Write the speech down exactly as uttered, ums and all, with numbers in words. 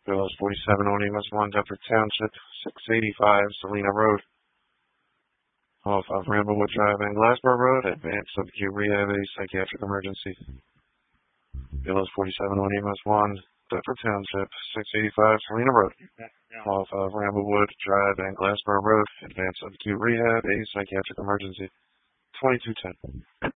Bills forty-seven on Amos one, Deptford Township, six eighty-five, Salina Road. Off of Ramblewood Drive and Glassboro Road, advance subacute rehab, a psychiatric emergency. Bills forty-seven on Amos one, Deptford Township, six eighty-five, Salina Road. Off of Ramblewood Drive and Glassboro Road, advance subacute rehab, a psychiatric emergency. twenty-two ten.